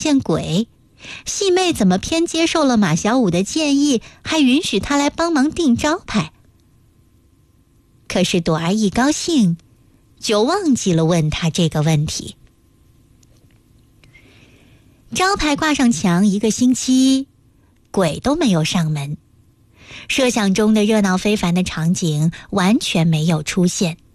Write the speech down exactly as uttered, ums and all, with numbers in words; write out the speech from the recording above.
见鬼，细妹怎么偏接受了马小五的建议，还允许他来帮忙订招牌？可是朵儿一高兴，就忘记了问他这个问题。招牌挂上墙一个星期，鬼都没有上门，设想中的热闹非凡的场景完全没有出现。